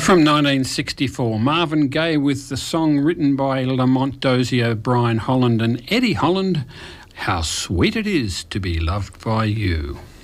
From 1964, Marvin Gaye with the song written by Lamont Dozier, Brian Holland and Eddie Holland, How Sweet It Is to Be Loved by You.